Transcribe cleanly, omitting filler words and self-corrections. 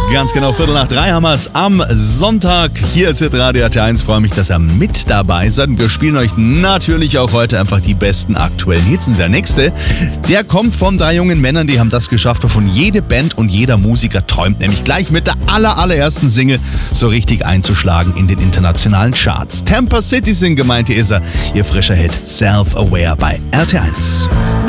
Ganz genau, 2:15 haben wir es am Sonntag. Hier ist Radio RT1. Freue mich, dass ihr mit dabei seid. Und wir spielen euch natürlich auch heute einfach die besten aktuellen Hits. Und der nächste, der kommt von 3 jungen Männern, die haben das geschafft, wovon jede Band und jeder Musiker träumt. Nämlich gleich mit der allerersten Single so richtig einzuschlagen in den internationalen Charts. Tampa City sind gemeint, hier ist er, ihr frischer Hit Self-Aware bei RT1.